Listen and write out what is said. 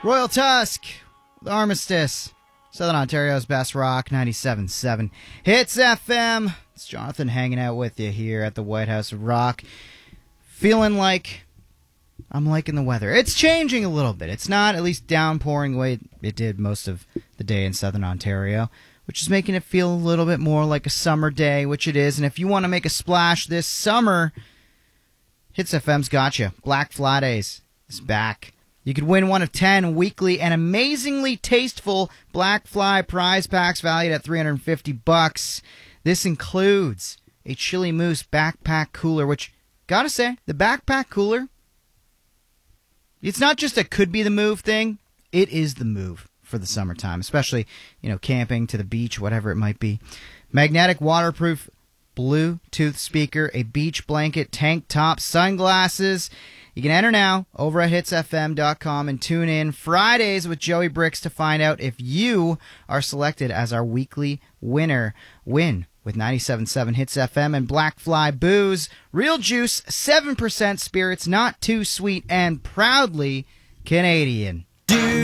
Royal Tusk, with Armistice, Southern Ontario's best rock, 97.7 Hits FM. It's Jonathan hanging out with you here at the White House of Rock. Feeling like I'm liking the weather. It's changing a little bit. It's not at least downpouring the way it did most of the day in Southern Ontario, which is making it feel a little bit more like a summer day, which it is. And if you want to make a splash this summer, Hits FM's got you. Black Fridays is back. You could win one of 10 weekly and amazingly tasteful Black Fly prize packs valued at $350. This includes a Chili Moose backpack cooler, which, gotta say, the backpack cooler, it's not just a could be the move thing. It is the move for the summertime, especially, camping, to the beach, whatever it might be. Magnetic waterproof Bluetooth speaker, a beach blanket, tank top, sunglasses. You can enter now over at hitsfm.com and tune in Fridays with Joey Bricks to find out if you are selected as our weekly winner. Win with 97.7 Hits FM and Black Fly Booze. Real juice, 7% spirits, not too sweet, and proudly Canadian.